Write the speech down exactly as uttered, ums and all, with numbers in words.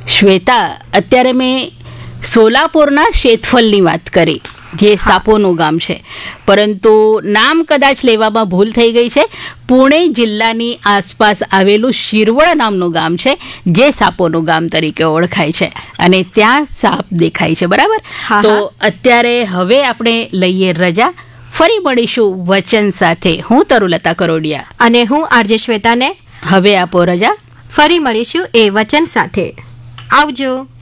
શ્વેતા, અત્યારે મેં સોલાપુરના શેતફલની વાત કરી, જે સાપોનું ગામ છે, પરંતુ નામ કદાચ લેવામાં ભૂલ થઈ ગઈ છે. પુણે જિલ્લાની આસપાસ આવેલું શિરવળ નામનું ગામ છે, જે સાપોનું ગામ તરીકે ઓળખાય છે, અને ત્યાં સાપ દેખાય છે. બરાબર? તો અત્યારે હવે આપણે લઈએ રજા. ફરી મળીશું વચન સાથે. હું તરુલતા કરોડિયા અને હું આરજે શ્વેતાને હવે આપો રજા. ફરી મળીશું એ વચન સાથે. આવજો.